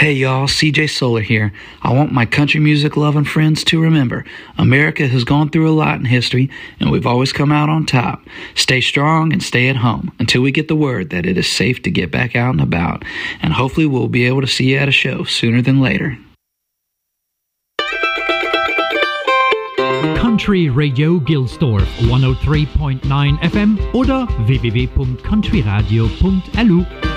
Hey y'all, CJ Solar here. I want my country music loving friends to remember, America has gone through a lot in history and we've always come out on top. Stay strong and stay at home until we get the word that it is safe to get back out and about. And hopefully we'll be able to see you at a show sooner than later. Country Radio Gilsdorf 103.9 FM oder www.countryradio.lu